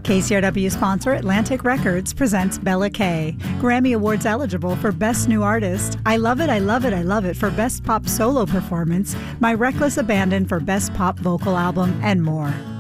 KCRW sponsor Atlantic Records presents Bella Kaye, Grammy Awards eligible for Best New Artist, I Love It, I Love It, I Love It for Best Pop Solo Performance, My Reckless Abandon for Best Pop Vocal Album, and more.